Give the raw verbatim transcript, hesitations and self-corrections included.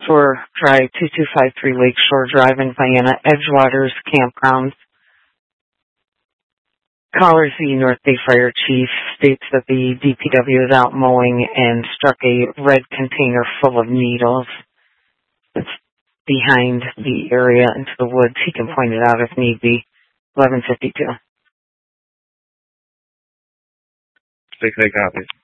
for Drive two two five three Lakeshore Drive in Vienna, Edgewaters Campground. Caller Z, North Bay Fire Chief, states that the D P W is out mowing and struck a red container full of needles. It's behind the area into the woods. He can point it out if need be. eleven fifty-two. six eight copies.